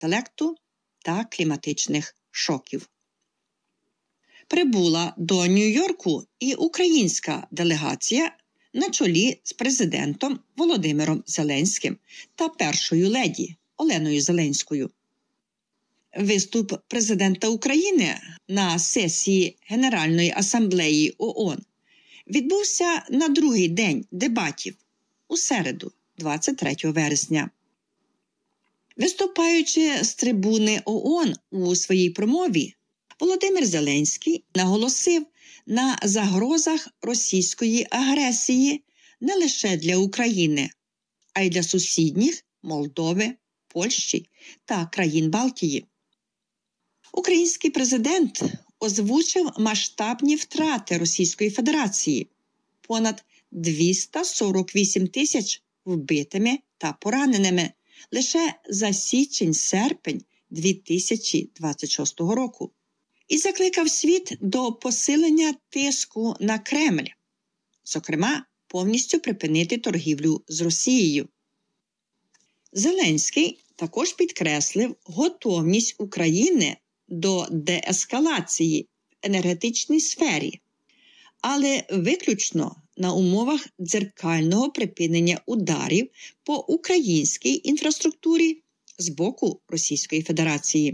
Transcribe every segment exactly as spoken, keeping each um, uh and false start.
інтелекту та кліматичних шоків. Прибула до Нью-Йорку і українська делегація на чолі з президентом Володимиром Зеленським та першою леді Оленою Зеленською. Виступ президента України на сесії Генеральної асамблеї ООН відбувся на другий день дебатів у середу, двадцять третього вересня. Виступаючи з трибуни ООН у своїй промові, Володимир Зеленський наголосив на загрозах російської агресії не лише для України, а й для сусідніх Молдови, Польщі та країн Балтії. Український президент озвучив масштабні втрати Російської Федерації – понад двісті сорок вісім тисяч вбитими та пораненими лише за січень-серпень дві тисячі двадцять шостого року. І закликав світ до посилення тиску на Кремль, зокрема, повністю припинити торгівлю з Росією. Зеленський також підкреслив готовність України до деескалації в енергетичній сфері, але виключно на умовах дзеркального припинення ударів по українській інфраструктурі з боку Російської Федерації.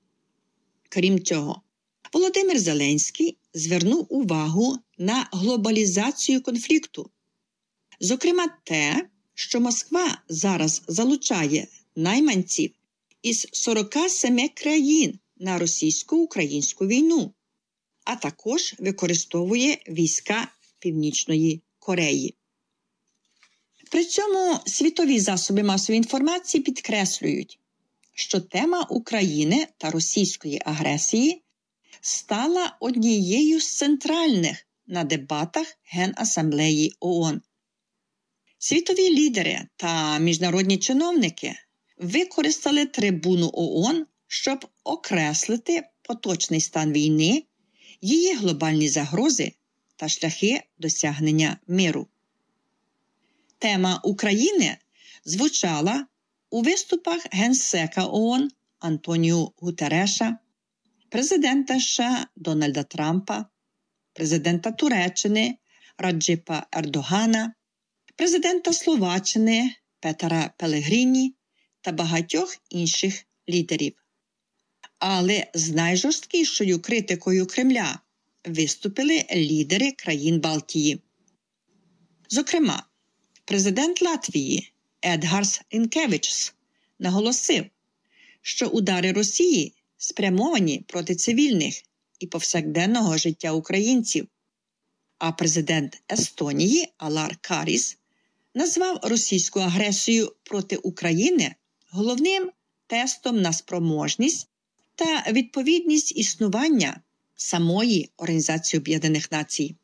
Крім цього, Володимир Зеленський звернув увагу на глобалізацію конфлікту. Зокрема, те, що Москва зараз залучає найманців із сорока семи країн на російсько-українську війну, а також використовує війська Північної Кореї. При цьому світові засоби масової інформації підкреслюють, що тема України та російської агресії стала однією з центральних на дебатах Генасамблеї ООН. Світові лідери та міжнародні чиновники використали трибуну ООН, щоб окреслити поточний стан війни, її глобальні загрози та шляхи досягнення миру. Тема України звучала у виступах генсека ООН Антоніо Гутерреша, президента США Дональда Трампа, президента Туреччини Раджепа Ердогана, президента Словаччини Петера Пелегріні та багатьох інших лідерів. Але з найжорсткішою критикою Кремля виступили лідери країн Балтії. Зокрема, президент Латвії Едгарс Рінкевичс наголосив, що удари Росії спрямовані проти цивільних і повсякденного життя українців, а президент Естонії Алар Каріс назвав російську агресію проти України головним тестом на спроможність та відповідність існування самої Організації Об'єднаних Націй.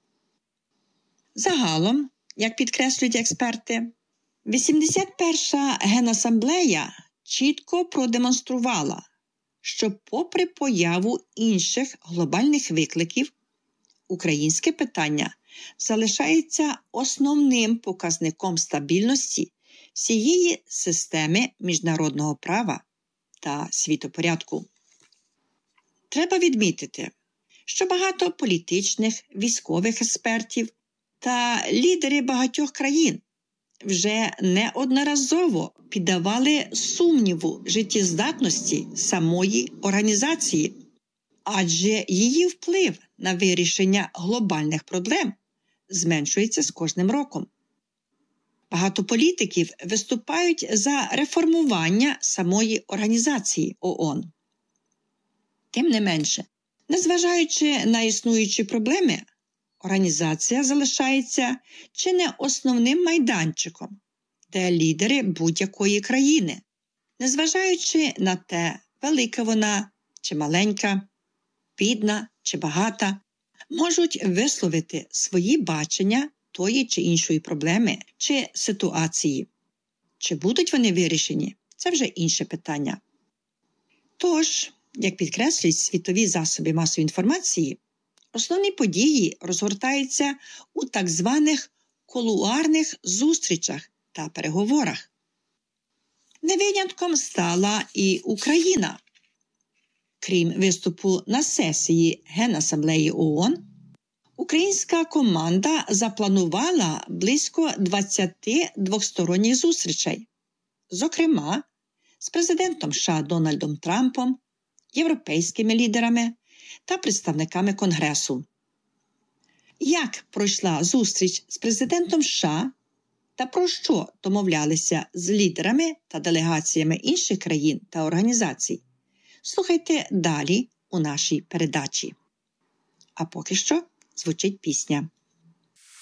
Загалом, як підкреслюють експерти, вісімдесят перша Генасамблея чітко продемонструвала, що попри появу інших глобальних викликів, українське питання залишається основним показником стабільності всієї системи міжнародного права та світопорядку. Треба відмітити, що багато політичних, військових експертів та лідери багатьох країн вже неодноразово піддавали сумніву життєздатності самої організації, адже її вплив на вирішення глобальних проблем зменшується з кожним роком. Багато політиків виступають за реформування самої організації ООН. Тим не менше, незважаючи на існуючі проблеми, організація залишається чи не основним майданчиком, де лідери будь-якої країни, незважаючи на те, велика вона чи маленька, бідна чи багата, можуть висловити свої бачення тої чи іншої проблеми чи ситуації. Чи будуть вони вирішені – це вже інше питання. Тож, як підкреслюють світові засоби масової інформації, основні події розгортаються у так званих кулуарних зустрічах та переговорах. Не винятком стала і Україна. Крім виступу на сесії Генасамблеї ООН, українська команда запланувала близько двадцяти двосторонніх зустрічей, зокрема з президентом США Дональдом Трампом, європейськими лідерами та представниками Конгресу. Як пройшла зустріч з президентом США та про що домовлялися з лідерами та делегаціями інших країн та організацій? Слухайте далі у нашій передачі. А поки що звучить пісня.